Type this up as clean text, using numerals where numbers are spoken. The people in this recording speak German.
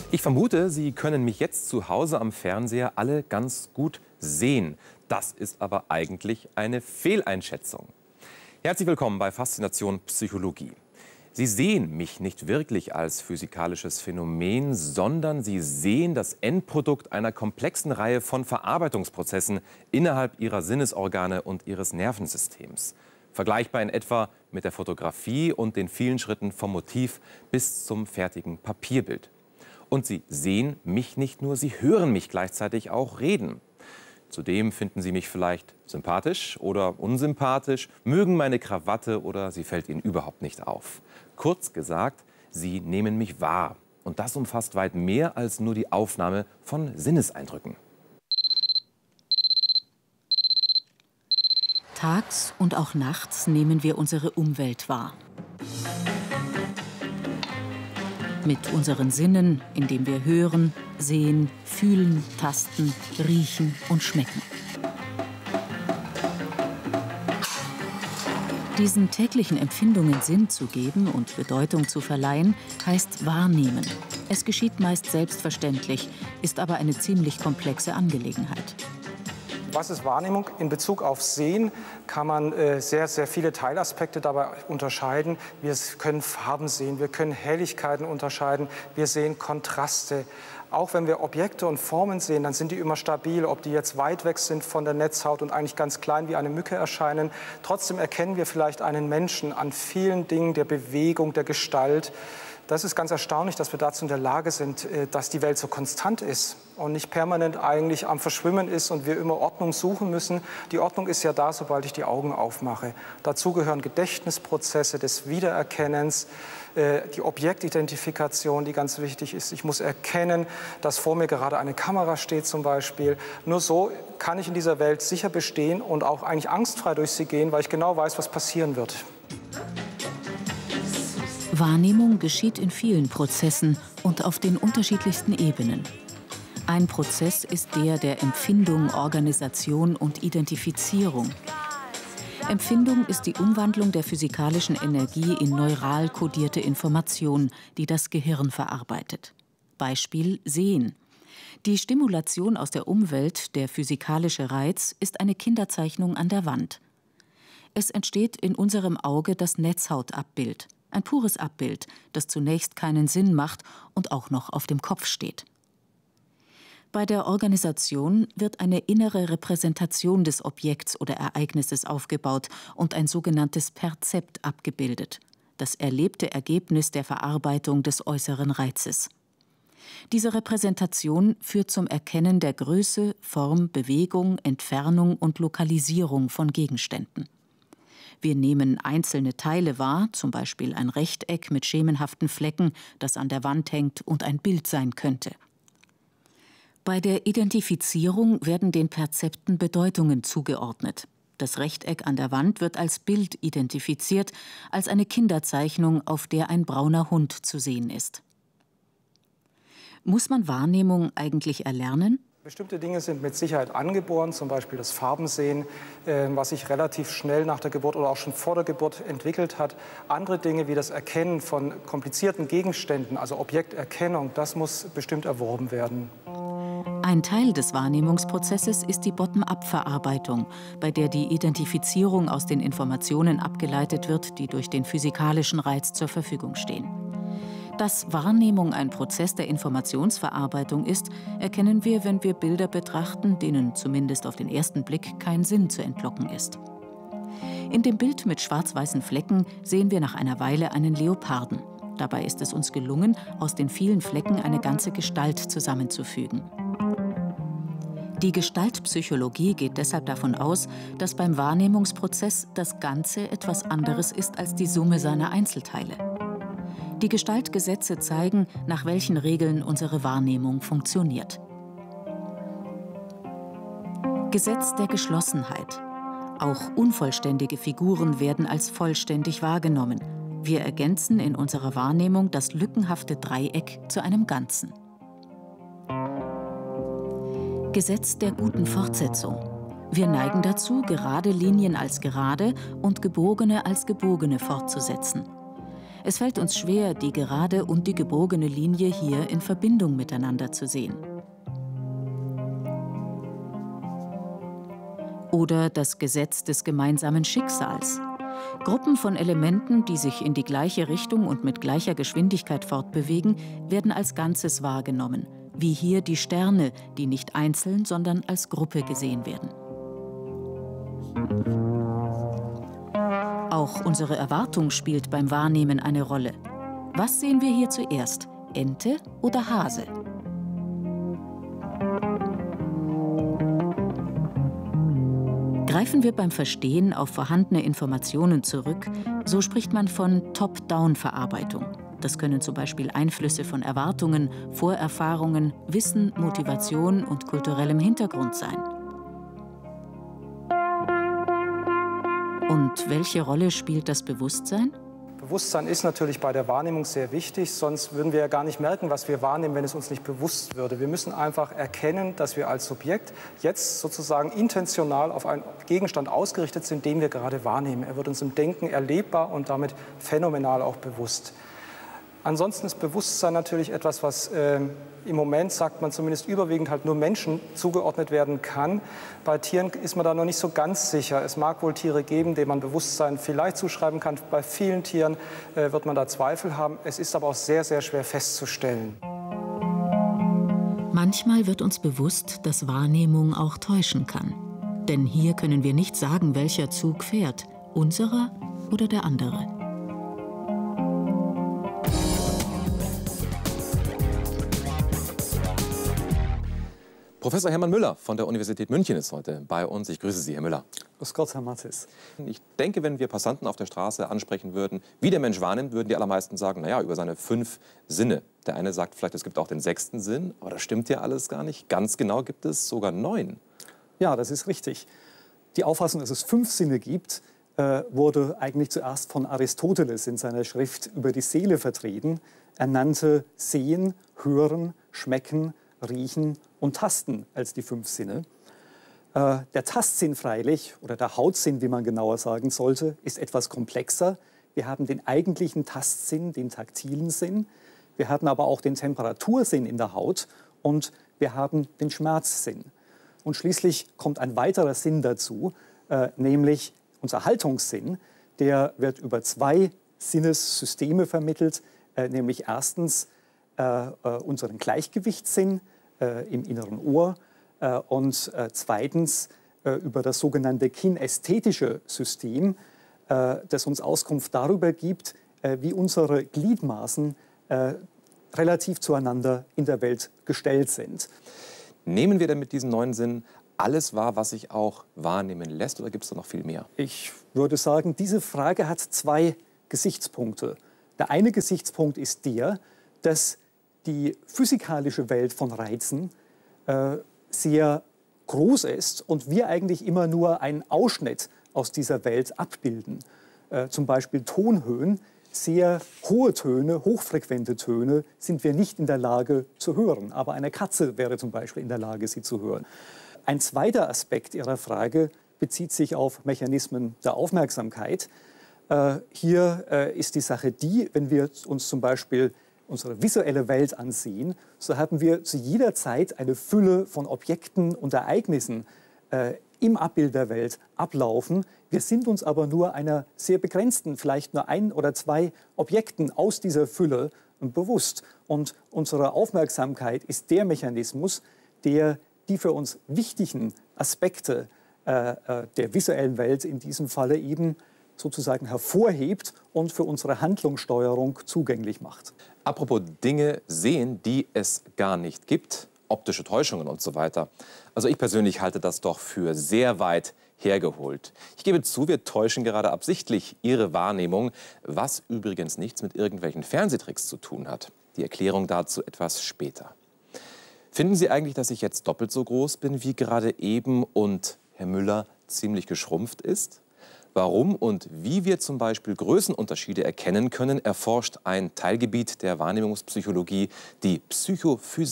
Ich vermute, Sie können mich jetzt zu Hause am Fernseher alle ganz gut sehen. Das ist aber eigentlich eine Fehleinschätzung. Herzlich willkommen bei Faszination Psychologie. Sie sehen mich nicht wirklich als physikalisches Phänomen, sondern Sie sehen das Endprodukt einer komplexen Reihe von Verarbeitungsprozessen innerhalb Ihrer Sinnesorgane und Ihres Nervensystems. Vergleichbar in etwa mit der Fotografie und den vielen Schritten vom Motiv bis zum fertigen Papierbild. Und Sie sehen mich nicht nur, Sie hören mich gleichzeitig auch reden. Zudem finden Sie mich vielleicht sympathisch oder unsympathisch, mögen meine Krawatte oder sie fällt Ihnen überhaupt nicht auf. Kurz gesagt, Sie nehmen mich wahr. Und das umfasst weit mehr als nur die Aufnahme von Sinneseindrücken. Tags und auch nachts nehmen wir unsere Umwelt wahr. Mit unseren Sinnen, indem wir hören, sehen, fühlen, tasten, riechen und schmecken. Diesen täglichen Empfindungen Sinn zu geben und Bedeutung zu verleihen, heißt wahrnehmen. Es geschieht meist selbstverständlich, ist aber eine ziemlich komplexe Angelegenheit. Was ist Wahrnehmung? In Bezug auf Sehen kann man sehr viele Teilaspekte dabei unterscheiden. Wir können Farben sehen, wir können Helligkeiten unterscheiden, wir sehen Kontraste. Auch wenn wir Objekte und Formen sehen, dann sind die immer stabil, ob die jetzt weit weg sind von der Netzhaut und eigentlich ganz klein wie eine Mücke erscheinen. Trotzdem erkennen wir vielleicht einen Menschen an vielen Dingen der Bewegung, der Gestalt. Das ist ganz erstaunlich, dass wir dazu in der Lage sind, dass die Welt so konstant ist und nicht permanent eigentlich am Verschwimmen ist und wir immer Ordnung suchen müssen. Die Ordnung ist ja da, sobald ich die Augen aufmache. Dazu gehören Gedächtnisprozesse des Wiedererkennens, die Objektidentifikation, die ganz wichtig ist. Ich muss erkennen, dass vor mir gerade eine Kamera steht zum Beispiel. Nur so kann ich in dieser Welt sicher bestehen und auch eigentlich angstfrei durch sie gehen, weil ich genau weiß, was passieren wird. Wahrnehmung geschieht in vielen Prozessen und auf den unterschiedlichsten Ebenen. Ein Prozess ist der der Empfindung, Organisation und Identifizierung. Empfindung ist die Umwandlung der physikalischen Energie in neural kodierte Information, die das Gehirn verarbeitet. Beispiel Sehen. Die Stimulation aus der Umwelt, der physikalische Reiz, ist eine Kinderzeichnung an der Wand. Es entsteht in unserem Auge das Netzhautabbild. Ein pures Abbild, das zunächst keinen Sinn macht und auch noch auf dem Kopf steht. Bei der Organisation wird eine innere Repräsentation des Objekts oder Ereignisses aufgebaut und ein sogenanntes Perzept abgebildet, das erlebte Ergebnis der Verarbeitung des äußeren Reizes. Diese Repräsentation führt zum Erkennen der Größe, Form, Bewegung, Entfernung und Lokalisierung von Gegenständen. Wir nehmen einzelne Teile wahr, zum Beispiel ein Rechteck mit schemenhaften Flecken, das an der Wand hängt und ein Bild sein könnte. Bei der Identifizierung werden den Perzepten Bedeutungen zugeordnet. Das Rechteck an der Wand wird als Bild identifiziert, als eine Kinderzeichnung, auf der ein brauner Hund zu sehen ist. Muss man Wahrnehmung eigentlich erlernen? Bestimmte Dinge sind mit Sicherheit angeboren, zum Beispiel das Farbensehen, was sich relativ schnell nach der Geburt oder auch schon vor der Geburt entwickelt hat. Andere Dinge wie das Erkennen von komplizierten Gegenständen, also Objekterkennung, das muss bestimmt erworben werden. Ein Teil des Wahrnehmungsprozesses ist die Bottom-up-Verarbeitung, bei der die Identifizierung aus den Informationen abgeleitet wird, die durch den physikalischen Reiz zur Verfügung stehen. Dass Wahrnehmung ein Prozess der Informationsverarbeitung ist, erkennen wir, wenn wir Bilder betrachten, denen zumindest auf den ersten Blick kein Sinn zu entlocken ist. In dem Bild mit schwarz-weißen Flecken sehen wir nach einer Weile einen Leoparden. Dabei ist es uns gelungen, aus den vielen Flecken eine ganze Gestalt zusammenzufügen. Die Gestaltpsychologie geht deshalb davon aus, dass beim Wahrnehmungsprozess das Ganze etwas anderes ist als die Summe seiner Einzelteile. Die Gestaltgesetze zeigen, nach welchen Regeln unsere Wahrnehmung funktioniert. Gesetz der Geschlossenheit. Auch unvollständige Figuren werden als vollständig wahrgenommen. Wir ergänzen in unserer Wahrnehmung das lückenhafte Dreieck zu einem Ganzen. Gesetz der guten Fortsetzung. Wir neigen dazu, gerade Linien als gerade und gebogene als gebogene fortzusetzen. Es fällt uns schwer, die gerade und die gebogene Linie hier in Verbindung miteinander zu sehen. Oder das Gesetz des gemeinsamen Schicksals. Gruppen von Elementen, die sich in die gleiche Richtung und mit gleicher Geschwindigkeit fortbewegen, werden als Ganzes wahrgenommen, wie hier die Sterne, die nicht einzeln, sondern als Gruppe gesehen werden. Auch unsere Erwartung spielt beim Wahrnehmen eine Rolle. Was sehen wir hier zuerst, Ente oder Hase? Greifen wir beim Verstehen auf vorhandene Informationen zurück, so spricht man von Top-Down-Verarbeitung. Das können zum Beispiel Einflüsse von Erwartungen, Vorerfahrungen, Wissen, Motivation und kulturellem Hintergrund sein. Und welche Rolle spielt das Bewusstsein? Bewusstsein ist natürlich bei der Wahrnehmung sehr wichtig, sonst würden wir ja gar nicht merken, was wir wahrnehmen, wenn es uns nicht bewusst würde. Wir müssen einfach erkennen, dass wir als Subjekt jetzt sozusagen intentional auf einen Gegenstand ausgerichtet sind, den wir gerade wahrnehmen. Er wird uns im Denken erlebbar und damit phänomenal auch bewusst. Ansonsten ist Bewusstsein natürlich etwas, was im Moment, sagt man zumindest überwiegend, halt nur Menschen zugeordnet werden kann. Bei Tieren ist man da noch nicht so ganz sicher. Es mag wohl Tiere geben, denen man Bewusstsein vielleicht zuschreiben kann. Bei vielen Tieren wird man da Zweifel haben. Es ist aber auch sehr, sehr schwer festzustellen. Manchmal wird uns bewusst, dass Wahrnehmung auch täuschen kann. Denn hier können wir nicht sagen, welcher Zug fährt, unserer oder der andere. Professor Hermann Müller von der Universität München ist heute bei uns. Ich grüße Sie, Herr Müller. Grüß Gott, Herr Mattes. Ich denke, wenn wir Passanten auf der Straße ansprechen würden, wie der Mensch wahrnimmt, würden die allermeisten sagen, naja, über seine 5 Sinne. Der eine sagt vielleicht, es gibt auch den 6. Sinn, aber das stimmt ja alles gar nicht. Ganz genau gibt es sogar 9. Ja, das ist richtig. Die Auffassung, dass es 5 Sinne gibt, wurde eigentlich zuerst von Aristoteles in seiner Schrift über die Seele vertreten. Er nannte Sehen, Hören, Schmecken, Riechen und Tasten als die 5 Sinne. Der Tastsinn freilich, oder der Hautsinn, wie man genauer sagen sollte, ist etwas komplexer. Wir haben den eigentlichen Tastsinn, den taktilen Sinn. Wir haben aber auch den Temperatursinn in der Haut und wir haben den Schmerzsinn. Und schließlich kommt ein weiterer Sinn dazu, nämlich unser Haltungssinn. Der wird über 2 Sinnessysteme vermittelt, nämlich erstens unseren Gleichgewichtssinn im inneren Ohr und zweitens über das sogenannte kinästhetische System, das uns Auskunft darüber gibt, wie unsere Gliedmaßen relativ zueinander in der Welt gestellt sind. Nehmen wir denn mit diesen 9 Sinnen alles wahr, was sich auch wahrnehmen lässt, oder gibt es da noch viel mehr? Ich würde sagen, diese Frage hat 2 Gesichtspunkte. Der eine Gesichtspunkt ist der, dass die physikalische Welt von Reizen sehr groß ist und wir eigentlich immer nur einen Ausschnitt aus dieser Welt abbilden. Zum Beispiel Tonhöhen, sehr hohe Töne, hochfrequente Töne sind wir nicht in der Lage zu hören. Aber eine Katze wäre zum Beispiel in der Lage, sie zu hören. Ein zweiter Aspekt Ihrer Frage bezieht sich auf Mechanismen der Aufmerksamkeit. Hier ist die Sache die, wenn wir uns zum Beispiel unsere visuelle Welt ansehen, so haben wir zu jeder Zeit eine Fülle von Objekten und Ereignissen im Abbild der Welt ablaufen. Wir sind uns aber nur einer sehr begrenzten, vielleicht nur 1 oder 2 Objekten aus dieser Fülle bewusst. Und unsere Aufmerksamkeit ist der Mechanismus, der die für uns wichtigen Aspekte der visuellen Welt in diesem Falle eben sozusagen hervorhebt und für unsere Handlungssteuerung zugänglich macht. Apropos Dinge sehen, die es gar nicht gibt, optische Täuschungen und so weiter. Also ich persönlich halte das doch für sehr weit hergeholt. Ich gebe zu, wir täuschen gerade absichtlich Ihre Wahrnehmung, was übrigens nichts mit irgendwelchen Fernsehtricks zu tun hat. Die Erklärung dazu etwas später. Finden Sie eigentlich, dass ich jetzt doppelt so groß bin wie gerade eben und Herr Müller ziemlich geschrumpft ist? Warum und wie wir zum Beispiel Größenunterschiede erkennen können, erforscht ein Teilgebiet der Wahrnehmungspsychologie, die Psychophysik.